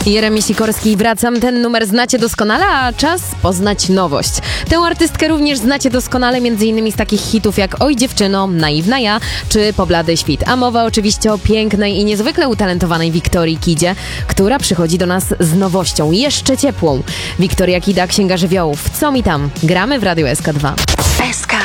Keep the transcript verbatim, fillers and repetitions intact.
Jeremi Sikorski, wracam. Ten numer znacie doskonale, a czas poznać nowość. Tę artystkę również znacie doskonale, m.in. z takich hitów jak Oj dziewczyno, Naiwna ja, czy Poblady świt. A mowa oczywiście o pięknej i niezwykle utalentowanej Wiktorii Kidzie, która przychodzi do nas z nowością, jeszcze ciepłą. Wiktoria Kida, Księga Żywiołów. Co mi tam? Gramy w Radiu S K dwa.